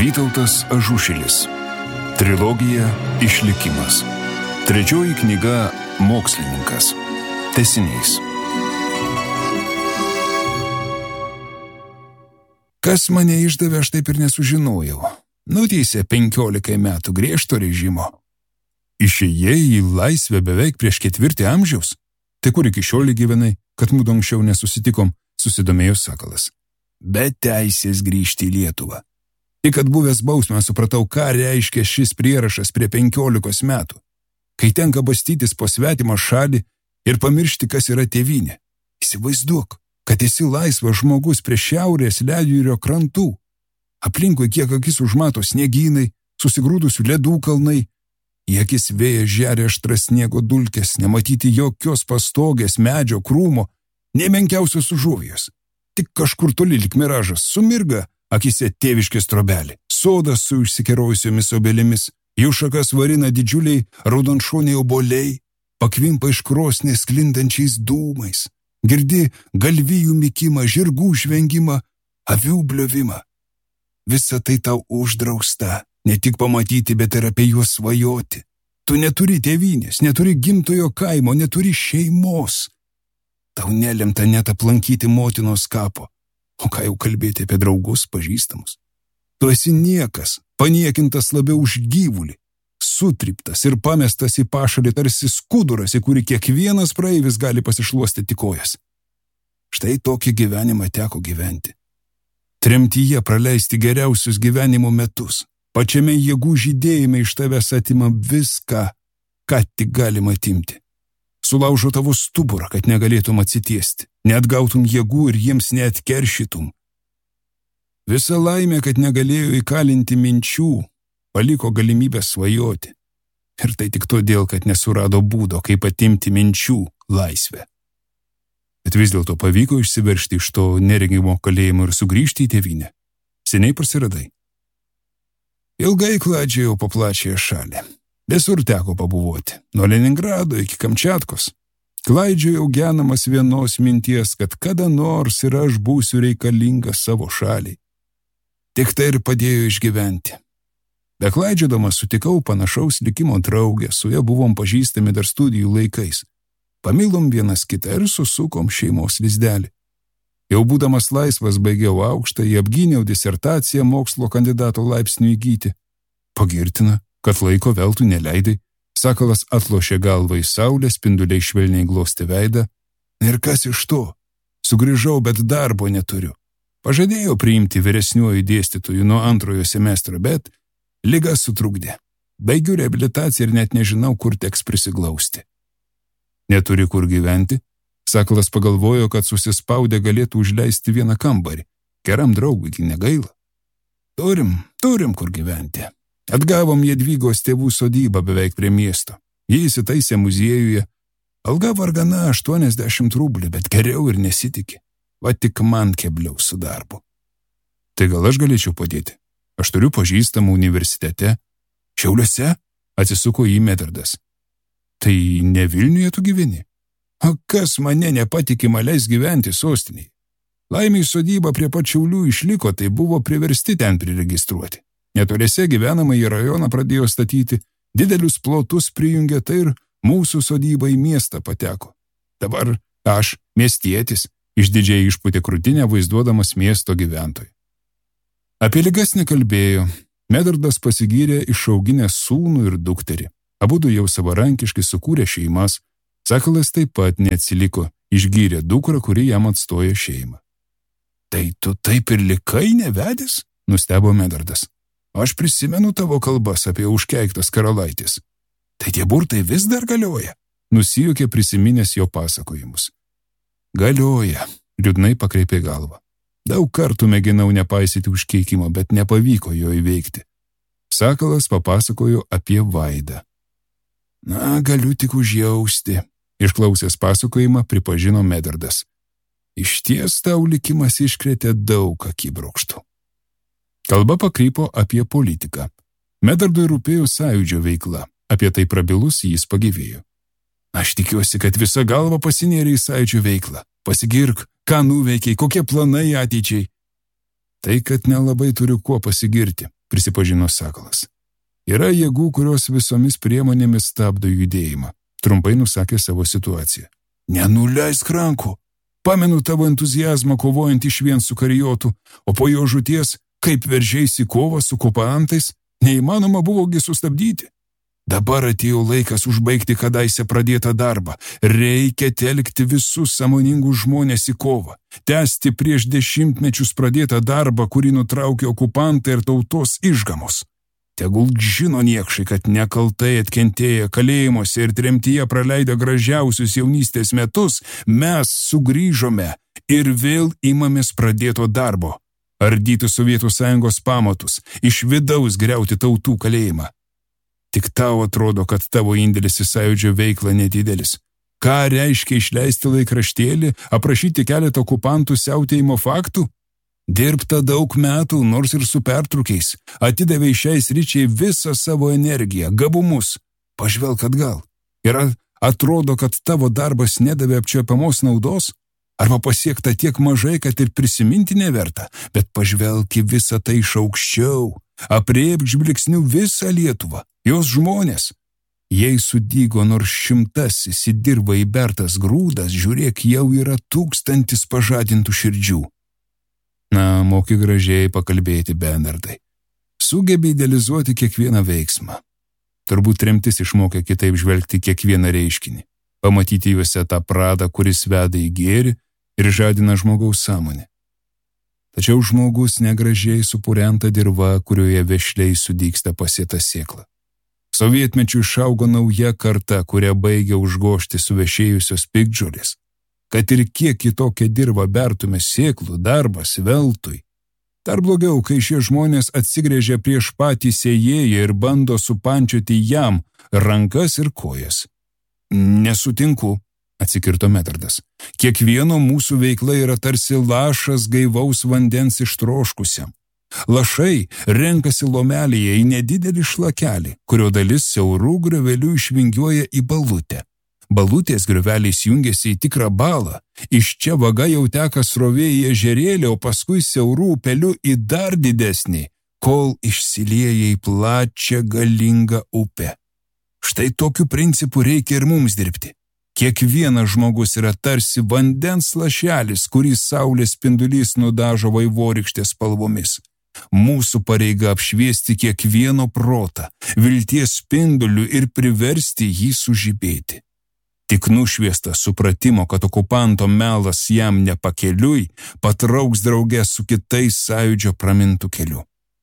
Vytautas Ažušilis. Trilogija Išlikimas. Trečioji knyga Mokslininkas. Tęsinys. Kas mane išdavė, aš taip ir nesužinojau. Nuteisė 15 metų griežto režimo. Išėjai į laisvę beveik prieš 4 amžiaus. Tai kur iki šiol gyvenai, kad mūdu anksčiau nesusitikom, susidomėjo Sakalas. Be teisės grįžti į Lietuvą. Tik atbuvęs bausmę supratau, ką reiškia šis prierašas prie 15 metų. Kai tenka bastytis po svetimą šalį ir pamiršti, kas yra tėvynė. Įsivaizduok, kad esi laisvas žmogus prie šiaurės ledjūrio krantų. Aplinkui kiek akis užmato sniegynai, susigrūdusių ledų kalnai. Į akis vėjas žeria aštras sniego dulkės, nematyti jokios pastogės, medžio, krūmo, nė menkiausios užuovijos. Tik kažkur toli lyg miražas sumirga akise tėviškės trobelė, sodas su išsikerojusiomis obelėmis, jų šakas varina didžiuliai raudonšoniai obuoliai, pakvimpa iš krosnės sklindančiais dūmais, girdi galvijų mykimą, žirgų žvengimą, avių bliovimą. Visa tai tau uždrausta, ne tik pamatyti, bet ir apie juos svajoti. Tu neturi tėvynės, neturi gimtojo kaimo, neturi šeimos. Tau nelemta net aplankyti motinos kapo. O ką jau kalbėti apie draugus, pažįstamus? Tu esi niekas, paniekintas labiau už gyvulį, sutryptas ir pamestas į pašalį tarsi skuduras, į kurį kiekvienas praeivis gali pasišluostyti kojas. Štai tokį gyvenimą teko gyventi. Tremtyje praleisti geriausius gyvenimo metus. Pačiame jėgų žydėjime iš tavęs atima viską, ką tik galima atimti. Sulaužo tavo stuburą, kad negalėtum atsitiesti, neatgautum jėgų ir jiems neatkeršytum. Visa laimė, kad negalėjo įkalinti minčių, paliko galimybę svajoti. Ir tai tik todėl, kad nesurado būdo, kaip atimti minčių laisvę. Bet vis dėlto pavyko išsiveržti iš to neregimo kalėjimo ir sugrįžti į tėvynę. Seniai prasiradai. Ilgai kladžiojau po plačiąją šalį. Visur teko pabuvoti, nuo Leningrado iki Kamčiatkos. Klaidžiojau genamas vienos minties, kad kada nors ir aš būsiu reikalingas savo šaliai. Tik tai ir padėjo išgyventi. Beklaidžiodamas sutikau panašaus likimo draugę, su ja buvom pažįstami dar studijų laikais. Pamilom vienas kitą ir susukom šeimos lizdelį. Jau būdamas laisvas baigiau aukštąjį, apgyniau disertaciją mokslo kandidato laipsnių įgyti. Pagirtina, kad laiko veltui neleidai. Sakalas atlošė galvą į saulę, spinduliai švelniai glostė veidą. Ir kas iš to? Sugrįžau, bet darbo neturiu. Pažadėjau priimti vyresniuoju dėstytoju nuo 2 semestro, bet liga sutrukdė. Baigiu reabilitaciją ir net nežinau, kur teks prisiglausti. Neturi kur gyventi? Sakalas pagalvojo, kad susispaudę galėtų užleisti vieną kambarį. Geram draugui negaila. Turim kur gyventi. Atgavom Jadvygos tėvų sodybą beveik prie miesto. Jie įsitaisė muziejuje. Alga vargana 80 rublių, bet geriau ir nesitikė. Va tik man kebliau su darbu. Tai gal aš galėčiau padėti? Aš turiu pažįstamų universitete. Šiauliuose? Atsisuko į Medardas. Tai ne Vilniuje tu gyveni? O kas mane nepatikima leis gyventi sostinėje? Laimiai sodyba prie pat Šiaulių išliko, tai buvo priversti ten priregistruoti. Netoliese gyvenamąjį rajoną pradėjo statyti, didelius plotus prijungė, tai ir mūsų sodyba į miestą pateko. Dabar aš, miestietis, išdidžiai išpūtė krūtinę vaizduodamas miesto gyventojų. Apie ligas nekalbėjo. Medardas pasigyrė išauginęs sūnų ir dukterį. Abudu jau savarankiškai sukūrė šeimas. Sakalas taip pat neatsiliko, išgyrė dukrą, kuri jam atstojo šeimą. Tai tu taip ir likai nevedęs? Nustebo Medardas. Aš prisimenu tavo kalbas apie užkeiktas karalaitis. Tai tie burtai vis dar galioja? Nusijuokė prisiminęs jo pasakojimus. Galioja, liūdnai pakreipė galvą. Daug kartų mėginau nepaisyti užkeikimo, bet nepavyko jo įveikti. Sakalas papasakojo apie Vaidą. Na, galiu tik užjausti. Išklausęs pasakojimą pripažino Medardas. Išties tau likimas iškrėtė daug akibrokštų. Kalba pakrypo apie politiką. Medardui rūpėjo sąjūdžio veikla. Apie tai prabilus jis pagyvėjo. Aš tikiuosi, kad visa galva pasinėrė į sąjūdžio veiklą. Pasigirk, ką nuveikiai, kokie planai ateičiai. Tai, kad nelabai turiu kuo pasigirti. prisipažino Sakalas. Yra jėgų, kurios visomis priemonėmis stabdo judėjimą. Trumpai nusakė savo situaciją. Nenuleisk rankų. Pamenu tavo entuziazmą kovojant išvien su karijotu, o po jo žūties, kaip veržeisi kovą su okupantais, neįmanoma buvogi sustabdyti. Dabar atėjo laikas užbaigti kadaise pradėtą darbą. Reikia telkti visus sąmoningus žmonės į kovą. Tęsti prieš dešimtmečius pradėtą darbą, kurį nutraukė okupantai ir tautos išgamos. Tegul žino niekšai, kad nekaltai atkentėję kalėjimuose ir tremtyje praleidę gražiausius jaunystės metus, mes sugrįžome ir vėl imamės pradėto darbo. Ardyti Sovietų Sąjungos pamatus, iš vidaus griauti tautų kalėjimą. Tik tau atrodo, kad tavo indėlis į sąjūdžio veiklą nedidelis. Ką reiškia išleisti laikraštėlį, aprašyti keletą okupantų siautėjimo faktų? Dirbta daug metų, nors ir su pertrūkiais. Atidavė šiai sričiai visą savo energiją, gabumus. Pažvelk atgal. Ir atrodo, kad tavo darbas nedavė apčiuopiamos naudos? Arba pasiekta tiek mažai, kad ir prisiminti neverta, bet pažvelk į visą tai iš aukščiau. Apriepk žvilgsniu visą Lietuvą, jos žmonės. Jei sudygo nors 100 į dirvą įbertas grūdas, žiūrėk, jau yra 1000 pažadintų širdžių. Na, moki gražiai pakalbėti, Bernardai. Sugebi idealizuoti kiekvieną veiksmą. Turbūt tremtis išmokė kitaip žvelgti kiekvieną reiškinį, pamatyti juose tą pradą, kuris veda į gėrį ir žadina žmogaus sąmonę. Tačiau žmogus negražiai supurenta dirva, kurioje vešliai sudygsta pasėta sėkla. Sovietmečiu išaugo nauja karta, kurią baigia užgožti suvešėjusios piktžolės. Kad ir kiek kitokią dirvą bertume sėklų, darbas veltui. Dar blogiau, kai šie žmonės atsigrėžia prieš patį sėjėją ir bando supančioti jam rankas ir kojas. Nesutinku, atsikirto Medardas. Kiekvieno mūsų veikla yra tarsi lašas gaivaus vandens ištroškusiam. Lašai renkasi lomelėje į nedidelį šlakelį, kurio dalis siaurų griovelių išvingiuoja į balutę. Balutės grioveliais jungiasi į tikrą balą. Iš čia vaga jau teka srovė į ežerėlį, o paskui siaurų upelių į dar didesnį, kol išsilieja į plačią galingą upę. Štai tokiu principu reikia ir mums dirbti. Kiekvienas žmogus yra tarsi vandens lašelis, kurį saulės spindulys nudažo vaivorykštės spalvomis. Mūsų pareiga apšviesti kiekvieno protą, vilties spinduliu ir priversti jį sužibėti. Tik nušviestas supratimo, kad okupanto melas jam nepakeliui, patrauks drauge su kitais sąjūdžio pramintų keliu.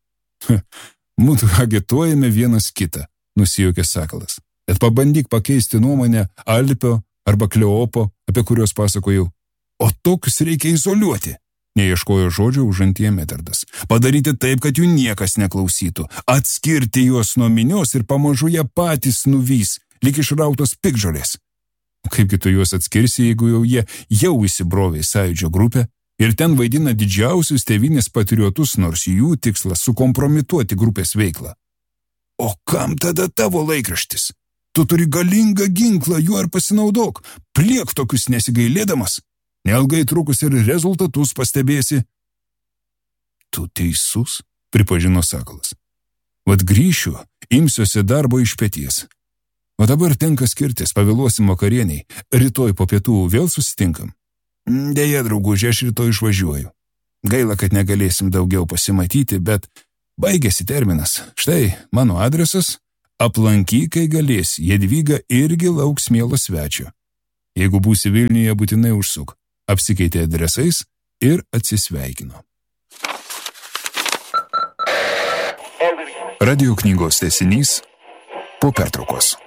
Mūsų agituojame vienas kitą, nusijuokė Sakalas. Bet pabandyk pakeisti nuomonę Alpio arba Kleopo, apie kuriuos pasakojau. O tokius reikia izoliuoti, neieškojo žodžio užantyje Medardas. Padaryti taip, kad jų niekas neklausytų. Atskirti juos nuo minios ir pamažu jie patys nuvys, lyg išrautos piktžolės. Kaipgi tu juos atskirsi, jeigu jie jau įsibrovė į sąjūdžio grupę ir ten vaidina didžiausius tėvynės patriotus, nors jų tikslas sukompromituoti grupės veiklą. O kam tada tavo laikraštis? Tu turi galingą ginklą, juo ir pasinaudok. Pliek tokius nesigailėdamas. Neilgai trukus ir rezultatus pastebėsi. Tu teisus, pripažino Sakalas. Vat grįšiu, imsiuosi darbo iš peties. O dabar tenka skirtis, pavėluosim vakarieniai. Rytoj po pietų vėl susitinkam. Deja, drauguži, aš rytoj išvažiuoju. Gaila, kad negalėsim daugiau pasimatyti, bet baigėsi terminas. Štai mano adresas. Aplankyk, kai galės, Jadvyga irgi lauks mielo svečio. Jeigu būsi Vilniuje, būtinai užsuk. Apsikeitė adresais ir atsisveikino. Radio knygos tęsinys po pertraukos.